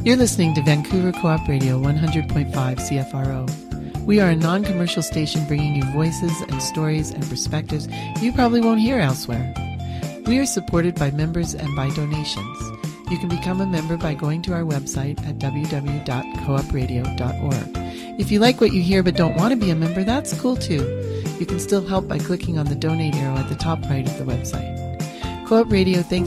You're listening to Vancouver Co-op Radio 100.5 CFRO. We are a non-commercial station bringing you voices and stories and perspectives you probably won't hear elsewhere. We are supported by members and by donations. You can become a member by going to our website at www.coopradio.org. If you like what you hear but don't want to be a member, that's cool too. You can still help by clicking on the donate arrow at the top right of the website. Co-op Radio thanks